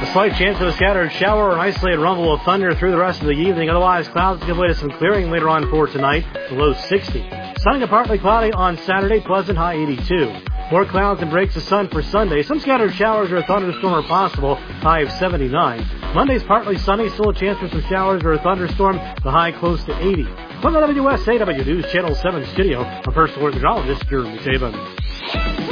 slight chance of a scattered shower or an isolated rumble of thunder through the rest of the evening. Otherwise, clouds give way to some clearing later on for tonight, the low 60. Sunny to partly cloudy on Saturday, pleasant, high 82. More clouds and breaks of sun for Sunday. Some scattered showers or a thunderstorm are possible, high of 79. Monday's partly sunny, still a chance for some showers or a thunderstorm, the high close to 80. From the WSAW News Channel 7 studio, I'm First Alert Meteorologist Jeremy Taban.